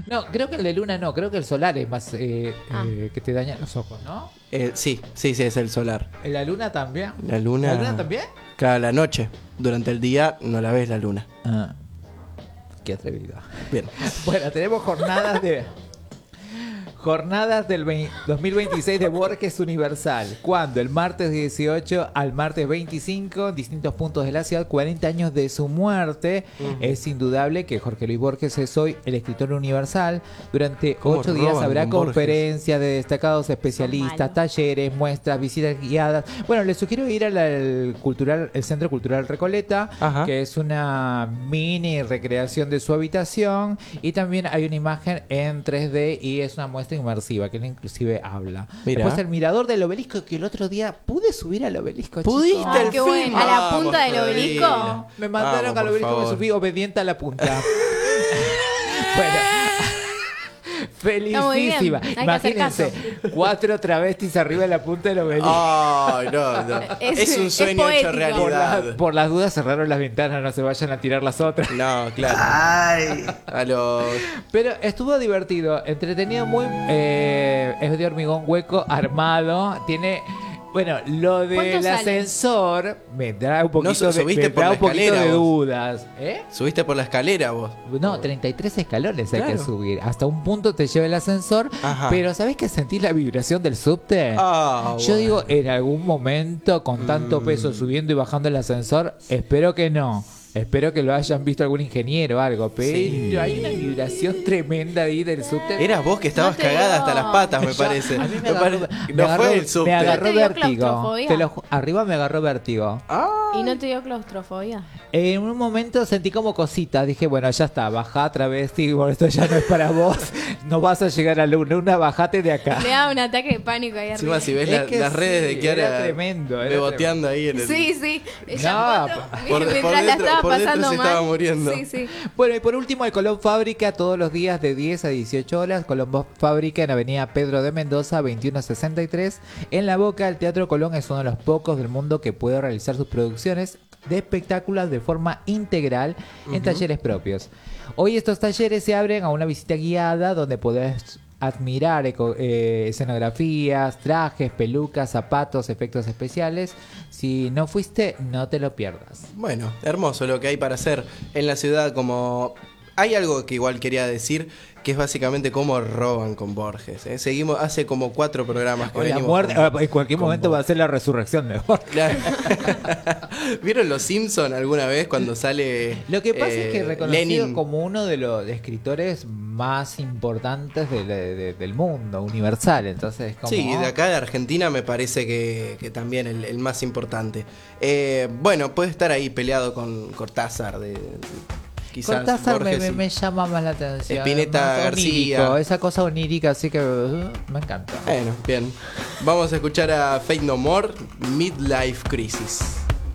No, creo que el de luna no, creo que el solar es más que te daña los ojos, ¿no? Sí, es el solar. ¿La luna también? La luna... ¿La luna también? Cada la noche. Durante el día no la ves la luna. Ah, qué atrevido. Bien. Bueno, tenemos Jornadas del 2026 de Borges Universal. ¿Cuándo? El martes 18 al martes 25, en distintos puntos de la ciudad, 40 años de su muerte. Es indudable que Jorge Luis Borges es hoy el escritor universal. Durante 8 días habrá conferencias de destacados especialistas, talleres, muestras, visitas guiadas. Bueno, les sugiero ir al Centro Cultural Recoleta, que es una mini recreación de su habitación. Y también hay una imagen en 3D y es una muestra inmersiva que él inclusive habla. Mira. Después el mirador del obelisco, que el otro día pude subir al obelisco. ¿Pudiste? chicos. El Qué bueno. ¿A la punta del obelisco? Me mandaron al obelisco, me subí obediente a la punta. Bueno, felicísima. Hay que hacer Imagínense, 4 travestis arriba de la punta del obelisco. Ay, no. Es un sueño hecho poético. realidad. Por las dudas cerraron las ventanas, no se vayan a tirar las otras. No, claro. Ay. A los... Pero estuvo divertido, entretenido, muy... es de hormigón hueco, armado, tiene... Bueno, lo del ¿Cuánto sale? ascensor me da un poquito, No, subiste por la escalera, de vos. dudas. ¿Eh? Subiste por la escalera vos. No, 33 escalones hay Claro. que subir. Hasta un punto te lleva el ascensor. Ajá. Pero ¿sabés que sentís la vibración del subte? Ah, Yo bueno. digo, en algún momento, con tanto peso subiendo y bajando el ascensor, espero que no. Espero que lo hayan visto algún ingeniero o algo. Pero Sí. hay una vibración tremenda ahí del subte. Eras vos que estabas No te cagada digo. hasta las patas, me Yo- parece. a mí me Me agarró, pare- me No agarró- fue el subte. me agarró ¿No te dio vértigo. claustrofobia? Arriba me agarró vértigo. ¿Y no te dio claustrofobia? En un momento sentí como cositas. Dije, bueno, ya está, bajá travesti. Bueno, esto ya no es para vos. No vas a llegar a Luna, bajate de acá. Le da un ataque de pánico ahí Encima, arriba. si ves Es que las redes sí, de Kiara era tremendo, era beboteando ahí en el... Sí, sí. No, Ella por mientras la dentro- estaba por dentro pasando se mal. estaba muriendo. Sí, sí. Bueno, y por último, el Colón Fábrica todos los días de 10 a 18 horas. Colón Fábrica en Avenida Pedro de Mendoza, 2163. En La Boca, el Teatro Colón es uno de los pocos del mundo que puede realizar sus producciones de espectáculos de forma integral en talleres propios. Hoy estos talleres se abren a una visita guiada donde podés admirar escenografías, trajes, pelucas, zapatos, efectos especiales. Si no fuiste, no te lo pierdas. Bueno, hermoso lo que hay para hacer en la ciudad. Como hay algo que igual quería decir, que es básicamente cómo roban con Borges. Seguimos, hace como 4 programas que La venimos muerte, con- en cualquier con momento va a ser la resurrección de Borges. ¿Vieron Los Simpson alguna vez cuando sale Lo que pasa es que reconocido Lenin? como uno de los escritores más importantes del mundo, universal. Entonces, como... Sí, de acá de Argentina me parece que también el más importante. Bueno, puede estar ahí peleado con Cortázar. Quizás Cortázar Borges me llama más la atención. Spinetta Más García. onírico, esa cosa onírica, así que me encanta. Bueno, bien. Vamos a escuchar a Faith No More, Midlife Crisis.